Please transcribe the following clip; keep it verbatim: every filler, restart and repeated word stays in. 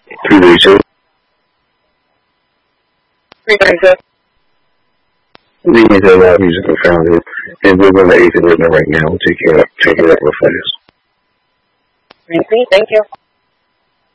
three thirty-two. three thirty-two. We need to allow music and found it. And we're going to eighth and right now. We'll take care of, take care of it real fast. Thank you.